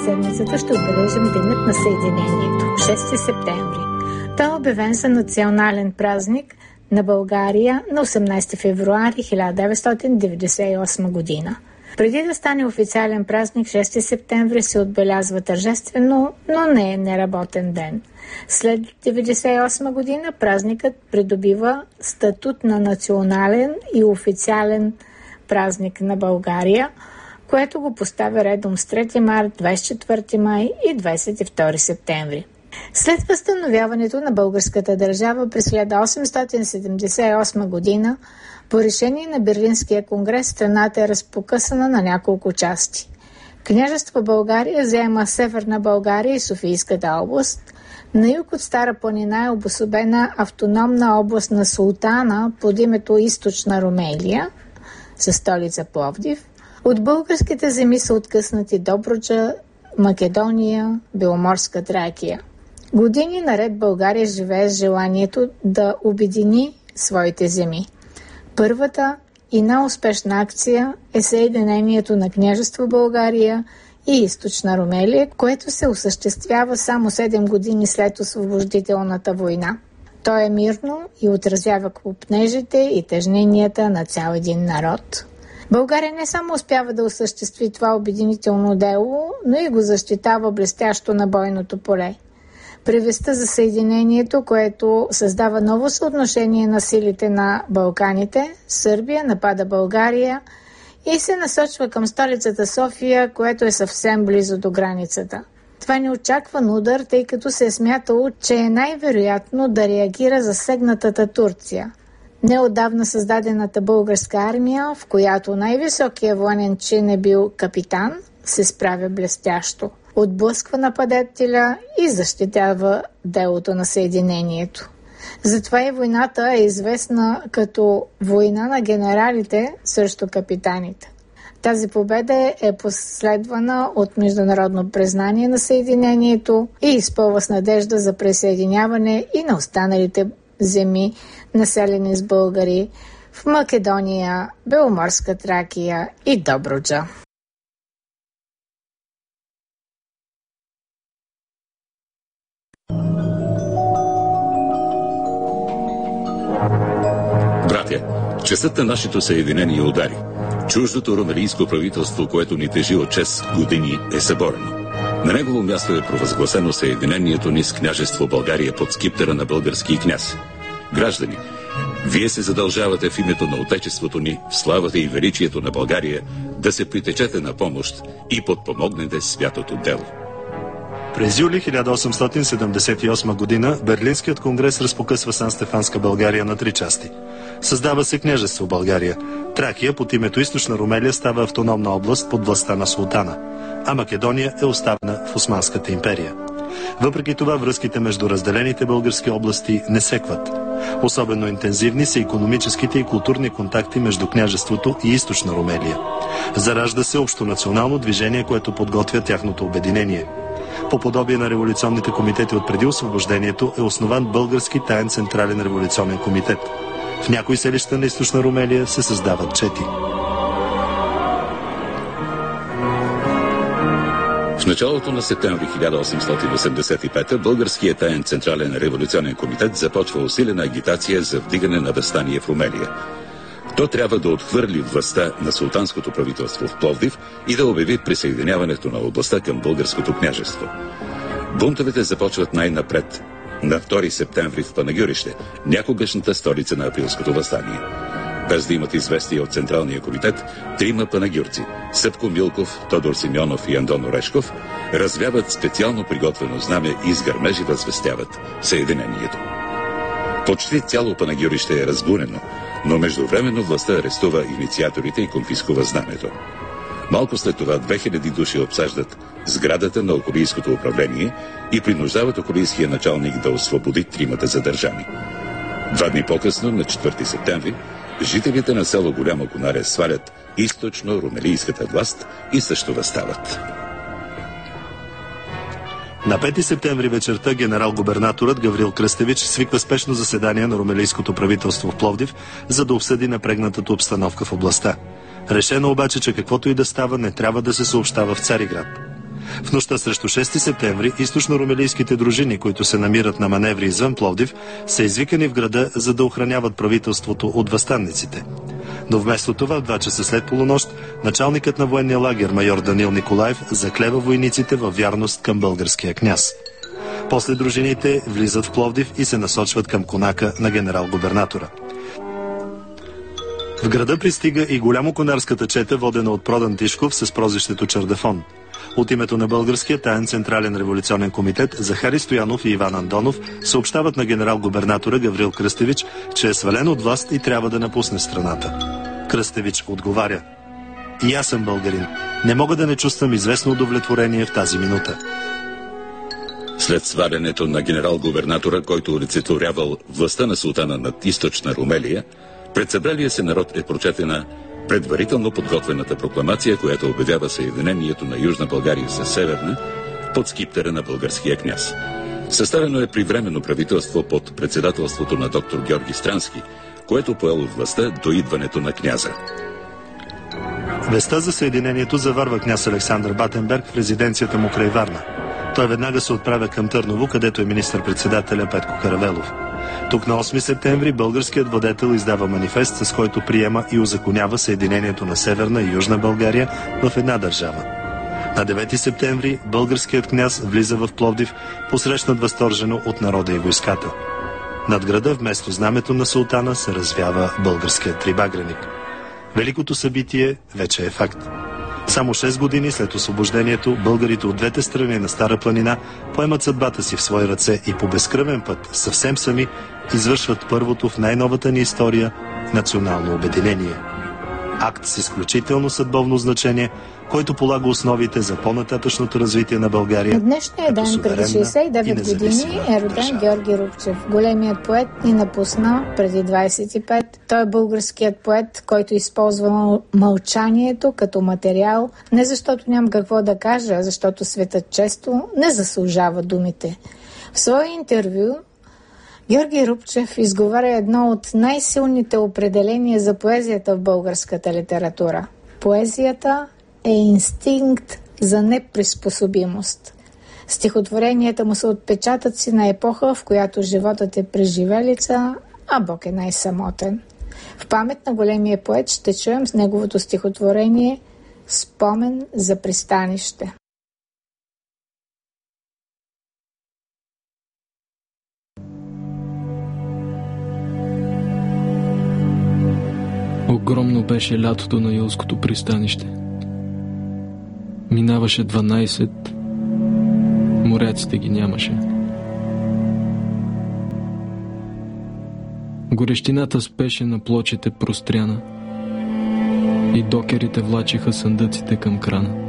седмицата ще отбележим Денят на Съединението, 6 септември. Той е обявен за национален празник на България на 18 февруари 1998 година. Преди да стане официален празник, 6 септември се отбелязва тържествено, но не е неработен ден. След 1998 година празникът придобива статут на национален и официален празник на България, което го поставя редом с 3 март, 24 май и 22 септември. След възстановяването на българската държава през 1878 година, по решение на Берлинския конгрес, страната е разпокъсана на няколко части. Княжество България заема Северна България и Софийската област. На юг от Стара планина е обособена автономна област на Султана под името Източна Румелия, със столица Пловдив. От българските земи са откъснати Добруджа, Македония, Беломорска Тракия. Години наред България живее с желанието да обедини своите земи. Първата и най-успешна акция е съединението на княжество България и Източна Румелия, което се осъществява само 7 години след освободителната война. То е мирно и отразява копнежите и тежненията на цял един народ. България не само успява да осъществи това обединително дело, но и го защитава блестящо на бойното поле. При вестта за съединението, което създава ново съотношение на силите на Балканите, Сърбия напада България и се насочва към столицата София, което е съвсем близо до границата. Това е неочакван удар, тъй като се е смятало, че е най-вероятно да реагира засегнатата Турция. Неотдавна създадената българска армия, в която най-високият военен чин е бил капитан, се справя блестящо. Отблъсква нападателя и защитава делото на съединението. Затова и войната е известна като война на генералите срещу капитаните. Тази победа е последвана от международно признание на съединението и изпълва с надежда за присъединяване и на останалите земи, населени с българи в Македония, Беломорска Тракия и Добруджа. Братя, часът на нашето съединение удари. Чуждото румелийско правителство, което ни тежи от 6 години, е съборено. На негово място е провъзгласено съединението ни с княжество България под скиптъра на български княз. Граждани, вие се задължавате в името на Отечеството ни, в славата и величието на България, да се притечете на помощ и подпомогнете святото дело. През юли 1878 година Берлинският конгрес разпокъсва Сан-Стефанска България на 3 части. Създава се княжество България. Тракия под името Източна Румелия става автономна област под властта на султана, а Македония е оставена в Османската империя. Въпреки това връзките между разделените български области не секват. Особено интензивни са икономическите и културни контакти между княжеството и Източна Румелия. Заражда се общонационално движение, което подготвя тяхното обединение. По подобие на революционните комитети от преди освобождението е основан Български таен централен революционен комитет. В някои селища на Източна Румелия се създават чети. В началото на септември 1885 Българският таен централен революционен комитет започва усилена агитация за вдигане на въстание в Румелия. То трябва да отхвърли властта на султанското правителство в Пловдив и да обяви присъединяването на областта към българското княжество. Бунтовете започват най-напред на 2 септември в Панагюрище, някогашната столица на априлското въстание. Без да имат известие от Централния комитет, 3 панагюрци – Събко Милков, Тодор Симеонов и Андон Орешков – развяват специално приготвено знаме и с гърмежи възвестяват съединението. Почти цяло Панагюрище е разбунено, но междувременно властта арестува инициаторите и конфискува знамето. Малко след това 2000 души обсаждат сградата на околийското управление и принуждават околийския началник да освободи 3 задържани. 2 дни по-късно, на 4 септември, жителите на село Голямо Конаре свалят източно-румелийската власт и също въстават. На 5 септември вечерта генерал-губернаторът Гаврил Кръстевич свиква спешно заседание на румелийското правителство в Пловдив, за да обсъди напрегнатата обстановка в областта. Решено обаче, че каквото и да става, не трябва да се съобщава в Цариград. В нощта срещу 6 септември източно-румелийските дружини, които се намират на маневри извън Пловдив, са извикани в града, за да охраняват правителството от въстанниците. Но вместо това, в 2 часа след полунощ, началникът на военния лагер майор Данил Николаев заклева войниците във вярност към българския княз. После дружините влизат в Пловдив и се насочват към конака на генерал-губернатора. В града пристига и голямо конарската чета, водена от Продан Тишков с прозвището Чардафон. От името на Българския таен централен революционен комитет Захари Стоянов и Иван Андонов съобщават на генерал-губернатора Гаврил Кръстевич, че е свален от власт и трябва да напусне страната. Кръстевич отговаря: „И аз съм българин. Не мога да не чувствам известно удовлетворение в тази минута“. След свалянето на генерал-губернатора, който олицетворявал властта на султана над източна Румелия, пред събралия се народ е прочетена предварително подготвената прокламация, която обявява съединението на Южна България с Северна под скиптера на българския княз. Съставено е привременно правителство под председателството на доктор Георги Странски, което поело властта до идването на княза. Вестта за съединението заварва княз Александър Батенберг в резиденцията му край Варна. Той веднага се отправя към Търново, където е министър-председателя Петко Каравелов. Тук на 8 септември българският владетел издава манифест, с който приема и узаконява съединението на Северна и Южна България в една държава. На 9 септември българският княз влиза в Пловдив, посрещнат възторжено от народа и войската. Над града вместо знамето на султана се развява българският трибагреник. Великото събитие вече е факт. Само 6 години след освобождението, българите от двете страни на Стара планина поемат съдбата си в свои ръце и по безкръвен път, съвсем сами, извършват първото в най-новата ни история национално обединение. Акт с изключително съдбовно значение, който полага основите за по-нататъчното развитие на България. На днешния ден преди 69 години е роден Георги Рупчев. Големият поет ни напусна преди 25. Той е българският поет, който използва мълчанието като материал, не защото няма какво да кажа, а защото светът често не заслужава думите. В свое интервю Георги Рупчев изговаря едно от най-силните определения за поезията в българската литература. Поезията е инстинкт за неприспособимост. Стихотворенията му са отпечатъци на епоха, в която животът е преживелица, а Бог е най-самотен. В памет на големия поет ще чуем с неговото стихотворение «Спомен за пристанище». Огромно беше лятото на Юлското пристанище. Минаваше 12, моряците ги нямаше. Горещината спеше на плочите простряна и докерите влачиха съндъците към крана.